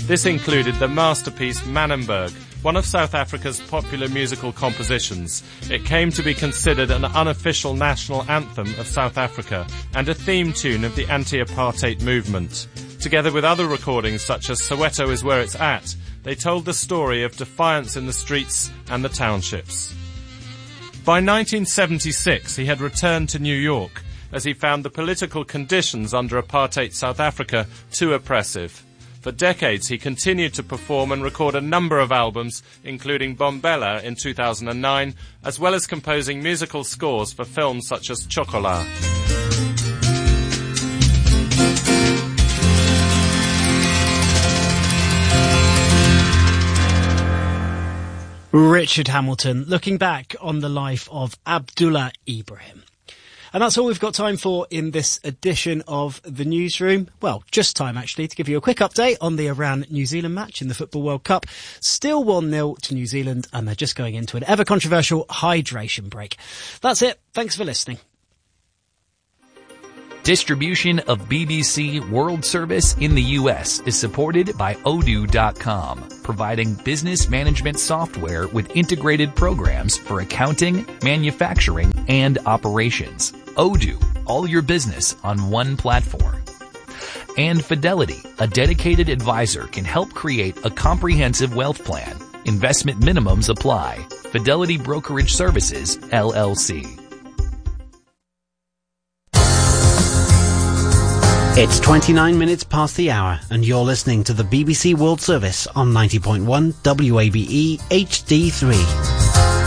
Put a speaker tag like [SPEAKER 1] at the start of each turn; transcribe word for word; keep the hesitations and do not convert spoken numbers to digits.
[SPEAKER 1] This included the masterpiece Manenberg, one of South Africa's popular musical compositions. It came to be considered an unofficial national anthem of South Africa and a theme tune of the anti-apartheid movement. Together with other recordings such as Soweto is Where It's At, they told the story of defiance in the streets and the townships. By nineteen seventy-six, he had returned to New York as he found the political conditions under apartheid South Africa too oppressive. For decades, he continued to perform and record a number of albums, including Bombela in two thousand nine, as well as composing musical scores for films such as Chocolat.
[SPEAKER 2] Richard Hamilton, looking back on the life of Abdullah Ibrahim. And that's all we've got time for in this edition of The Newsroom. Well, just time, actually, to give you a quick update on the Iran-New Zealand match in the Football World Cup. Still one nil to New Zealand, and they're just going into an ever-controversial hydration break. That's it. Thanks for listening.
[SPEAKER 3] Distribution of B B C World Service in the U S is supported by Odoo dot com, providing business management software with integrated programs for accounting, manufacturing, and operations. Odoo, all your business on one platform. And Fidelity, a dedicated advisor, can help create a comprehensive wealth plan. Investment minimums apply. Fidelity Brokerage Services, L L C.
[SPEAKER 4] It's twenty-nine minutes past the hour, and you're listening to the B B C World Service on ninety point one W A B E H D three.